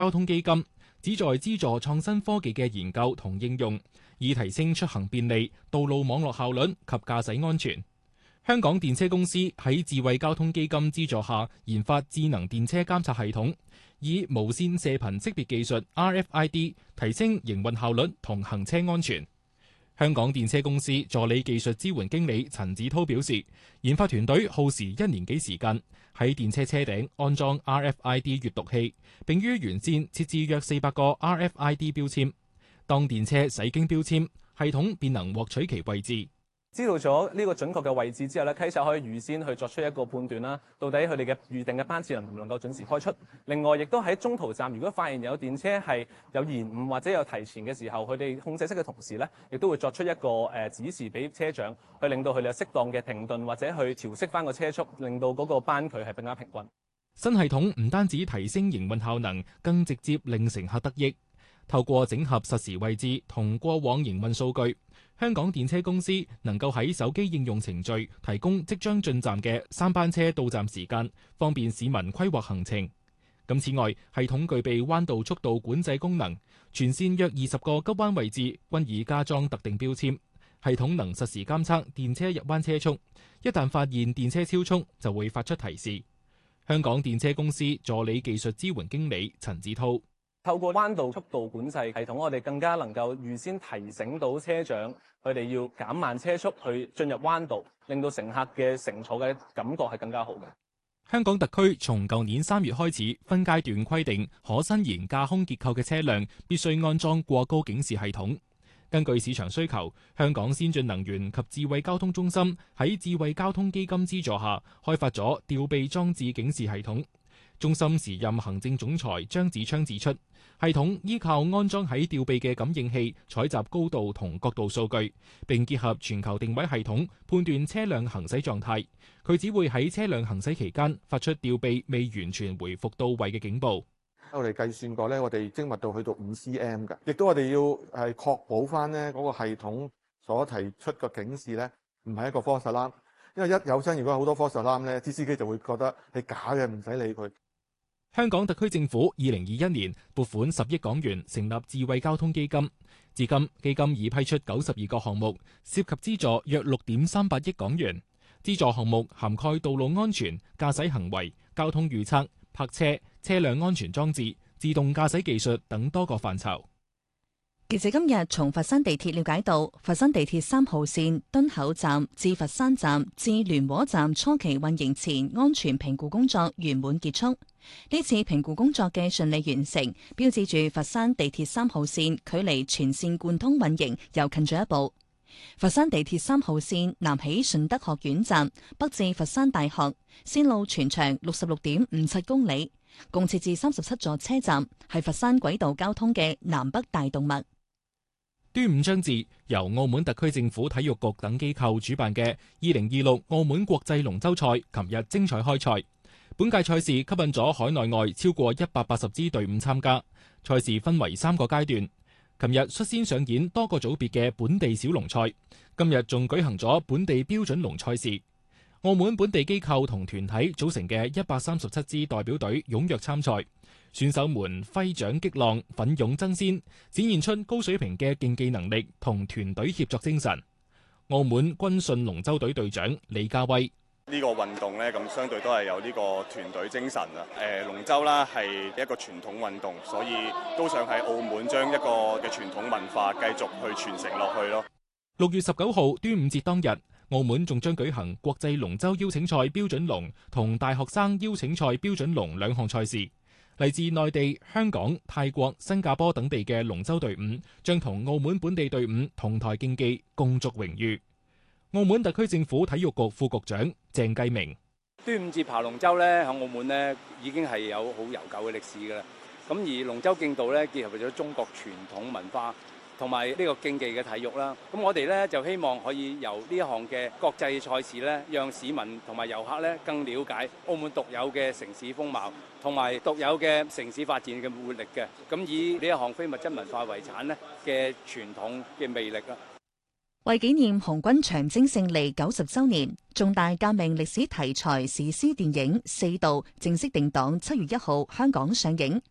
交通基金，旨在資助創新科技嘅研究同應用，以提升出行便利、道路網絡效率及駕駛安全。香港電車公司喺智慧交通基金資助下研發智能電車監察系統，以無線射頻識別技術 RFID 提升營運效率同行車安全。香港電車公司助理技術支援經理陳子濤表示，研發團隊耗時1年幾時間，喺電車車頂安裝 RFID 閱讀器，並於沿線設置約400個 RFID 標籤。當電車駛經標籤，系統便能獲取其位置。 知道咗呢個準確嘅位置之後咧，稽查可以預先去作出一個判斷啦，到底佢哋嘅預定嘅班次能唔能夠準時開出。另外，亦都喺中途站，如果發現有電車係有延誤或者有提前嘅時候，佢哋控制室嘅同事咧，亦都會作出一個指示俾車長，去令到佢哋有適當嘅停頓或者去調適翻個車速，令到嗰個班距係更加平均。 新系統唔單止提升營運效能，更直接令乘客得益。透過整合實時位置同過往營運數據，香港電車公司能夠喺手機應用程序提供即將進站嘅3班車到站時間，方便市民規劃行程。此外，系統具備彎道速度管制功能，全線約20個急彎位置均已加裝特定標籤，系統能實時監測電車入彎車速，一旦發現電車超速，就會發出提示。香港電車公司助理技術支援經理陳子濤。 透過彎道速度管制系統，我哋更加能夠預先提醒到車長，佢哋要減慢車速去進入彎道，令到乘客嘅乘坐嘅感覺係更加好嘅。 香港特區從舊年3月開始分階段規定，可伸延架空結構嘅車輛必須安裝過高警示系統。根據市場需求，香港先進能源及智慧交通中心喺智慧交通基金資助下開發咗吊臂裝置警示系統。中心時任行政總裁張子昌指出，系統依靠安裝喺吊臂嘅感應器採集高度同角度數據，並結合全球定位系統判斷車輛行駛狀態。佢只會喺車輛行駛期間發出吊臂未完全回復到位嘅警報。 我哋計算過咧，我哋精密度去到5cm 㗎，亦都我哋要係確保翻咧嗰個系統所提出嘅警示咧，唔係一個 false alarm，因為一有聲，如果好多 false alarm 咧，啲司機就會覺得係假嘅，唔使理佢。 香港特區政府2021年撥款10億港元成立智慧交通基金，至今基金已批出92個項目，涉及資助約6.38億港元。資助項目涵蓋道路安全、駕駛行為、交通預測、泊車、車輛安全裝置、自動駕駛技術等多個範疇。 記者今日從佛山地鐵了解到，佛山地鐵3號線敦口站至佛山站至聯和站初期運營前安全評估工作圓滿結束。呢次評估工作嘅順利完成，標誌住佛山地鐵3號線距離全線貫通運營又近咗一步。佛山地鐵3號線南起順德學院站，北至佛山大學，線路全長66.57公里，共設置37座車站，係佛山軌道交通嘅南北大動脈。 端午將至，由澳門特區政府體育局等機構主辦嘅2026澳門國際龍舟賽，琴日精彩開賽。本屆賽事吸引咗海內外超過180支隊伍參加。賽事分為3個階段。琴日率先上演多個組別嘅本地小龍賽，今日仲舉行咗本地標準龍賽事。澳門本地機構同團體組成嘅137支代表隊踴躍參賽。選手們揮掌擊浪，奮勇爭先，展現出高水平嘅競技能力同團隊協作精神。澳門軍信龍舟隊隊長李家威： 呢個運動呢，咁相對都係有呢個團隊精神啊。龍舟啦係一個傳統運動，所以都想喺澳門將一個嘅傳統文化繼續去傳承落去咯。 6月19號端午節當日，澳門仲將舉行國際龍舟邀請賽標準龍同大學生邀請賽標準龍2項賽事。嚟自內地、香港、泰國、新加坡等地嘅龍舟隊伍將同澳門本地隊伍同台競技，共逐榮譽。澳門特區政府體育局副局長鄭繼明： 端午節爬龍舟咧，喺澳門咧已經係有好悠久嘅歷史㗎啦。咁而龍舟競渡咧，結合咗中國傳統文化同埋呢個競技嘅體育啦。咁我哋咧就希望可以由呢一項嘅國際賽事咧，讓市民同埋遊客咧更了解澳門獨有嘅城市風貌同埋獨有嘅城市發展嘅活力嘅。咁以呢一項非物質文化遺產咧嘅傳統嘅魅力啊！ 為紀念紅軍長征勝利90週年，重大革命歷史題材史詩電影《四道》正式定檔7月1號香港上映。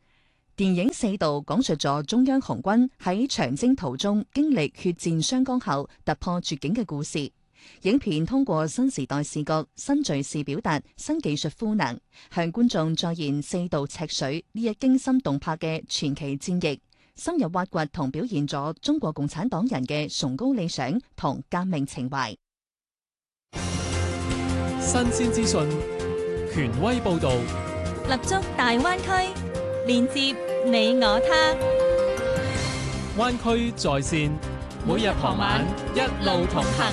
電影《四道》講述咗中央紅軍喺長征途中經歷血戰雙江後突破絕境嘅故事。影片通過新時代視覺、新敘事表達、新技術賦能，向觀眾再現四道赤水呢一驚心動魄嘅傳奇戰役，深入挖掘同表現咗中國共產黨人嘅崇高理想同革命情懷。 新鮮資訊，權威報導， 立足大灣區，連接你我他。 灣區在線，每日傍晚一路同行。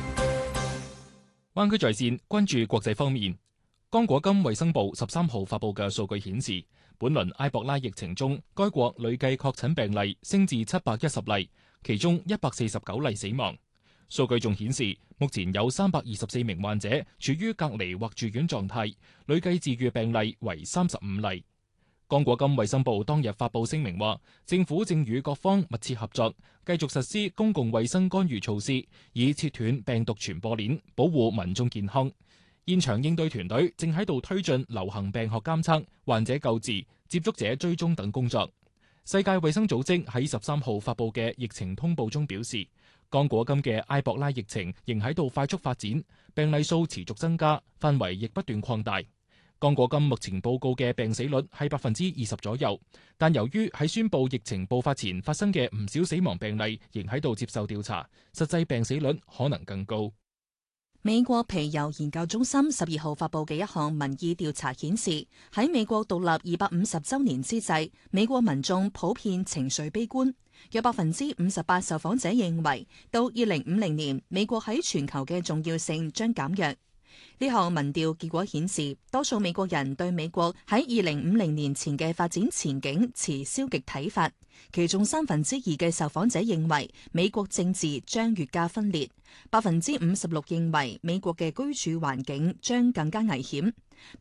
灣區在線關注國際方面，剛果金衛生部13號發佈嘅數據顯示，本輪埃博拉疫情中，該國累計確診病例升至710例，其中149例死亡。數據仲顯示，目前有324名患者處於隔離或住院狀態，累計治癒病例為35例。剛果金衛生部當日發佈聲明話，政府正與各方密切合作，繼續實施公共衛生干預措施，以切斷病毒傳播鏈，保護民眾健康。現場應對團隊正喺度推進流行病學監測、患者救治、接觸者追蹤等工作。世界衛生組織喺13號發佈嘅疫情通報中表示，剛果金嘅埃博拉疫情仍喺度快速發展，病例數持續增加，範圍亦不斷擴大。剛果金目前報告嘅病死率係20%左右，但由於喺宣布疫情爆發前發生嘅唔少死亡病例仍喺度接受調查，實際病死率可能更高。 美國皮尤研究中心12號發佈嘅一項民意調查顯示，喺美國獨立250週年之際，美國民眾普遍情緒悲觀，有58%受訪者認為到2050年，美國喺全球嘅重要性將減弱。呢項民調結果顯示，多數美國人對美國喺2050年前嘅發展前景持消極睇法，其中2/3嘅受訪者認為美國政治將越加分裂，56%認為美國嘅居住環境將更加危險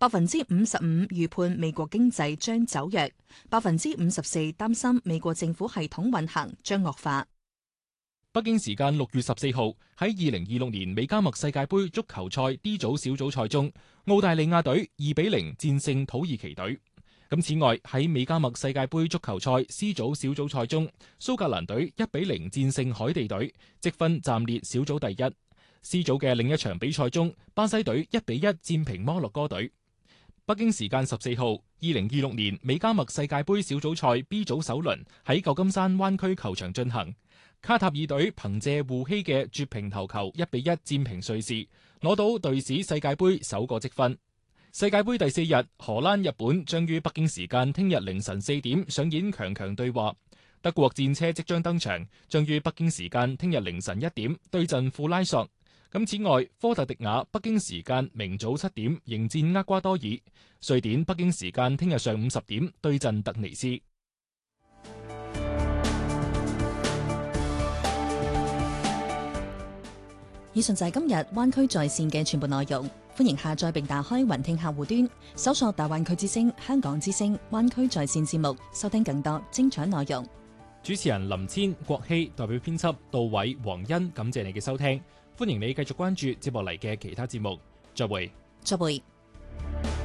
，55%預判美國經濟將走弱，54%擔心美國政府系統運行將惡化。 北京時間6月14號喺2026年美加墨世界盃足球賽 D 組小組賽中，澳大利亞隊2-0戰勝土耳其隊。此外喺美加墨世界盃足球賽 C 組小組賽中，蘇格蘭隊1-0戰勝海地隊，積分暫列小組第一。C 組嘅另一場比賽中，巴西隊1-1戰平摩洛哥隊。北京時間14號，2026年美加墨世界盃小組賽 B 組首輪喺舊金山灣區球場進行。卡塔爾隊憑借胡希嘅絕平頭球1-1戰平瑞士，攞到隊史世界盃首個積分。世界盃第4日，荷蘭、日本將於北京時間聽日凌晨4點上演強對話。德國戰車即將登場，將於北京時間聽日凌晨1點對陣庫拉索。此外，科特迪瓦北京時間明早7點迎戰厄瓜多爾，瑞典北京時間聽日上午10點對陣突尼斯。 以上就係今日灣區在線嘅全部內容，歡迎下載並打開雲聽客戶端，搜索大灣區之聲、香港之聲、灣區在線節目，收聽更多精彩內容。 主持人林千、郭希，代表編輯杜偉、黃欣，感謝你嘅收聽，歡迎你繼續關注接落嚟嘅其他節目，再會。